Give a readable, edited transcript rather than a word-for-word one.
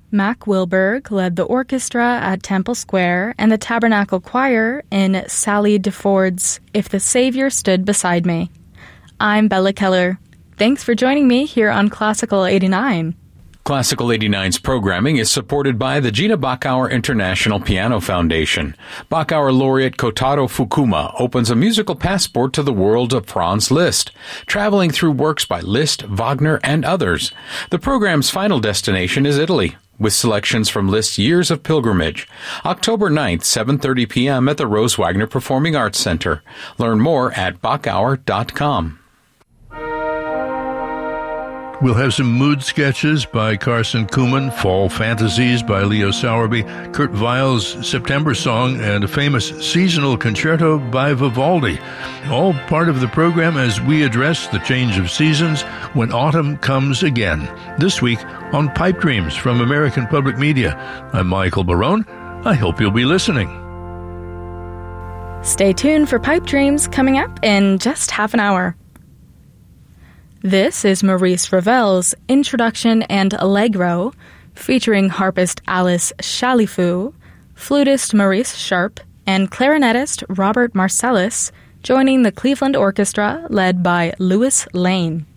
Mac Wilberg led the orchestra at Temple Square and the Tabernacle Choir in Sally DeFord's If the Savior Stood Beside Me. I'm Bella Keller. Thanks for joining me here on Classical 89. Classical 89's programming is supported by the Gina Bachauer International Piano Foundation. Bachauer laureate Kotaro Fukuma opens a musical passport to the world of Franz Liszt, traveling through works by Liszt, Wagner, and others. The program's final destination is Italy, with selections from Liszt's Years of Pilgrimage. October 9th, 7:30 p.m. at the Rose Wagner Performing Arts Center. Learn more at Bachauer.com. We'll have some mood sketches by Carson Kuhlman, Fall Fantasies by Leo Sowerby, Kurt Weill's September Song, and a famous seasonal concerto by Vivaldi. All part of the program as we address the change of seasons when autumn comes again. This week on Pipe Dreams from American Public Media. I'm Michael Barone. I hope you'll be listening. Stay tuned for Pipe Dreams coming up in just half an hour. This is Maurice Ravel's Introduction and Allegro, featuring harpist Alice Chalifou, flutist Maurice Sharp, and clarinetist Robert Marcellus, joining the Cleveland Orchestra led by Louis Lane.